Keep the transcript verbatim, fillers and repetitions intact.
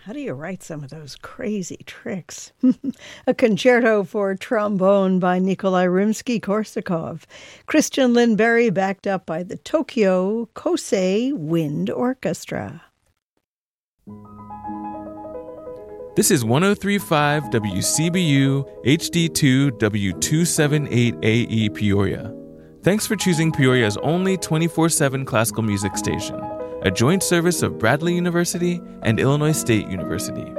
How do you write some of those crazy tricks? A concerto for trombone by Nikolai Rimsky-Korsakov. Christian Lindberry backed up by the Tokyo Kosei Wind Orchestra. This is one oh three point five W C B U H D two W two seventy-eight A E Peoria. Thanks for choosing Peoria's only twenty-four seven classical music station, a joint service of Bradley University and Illinois State University.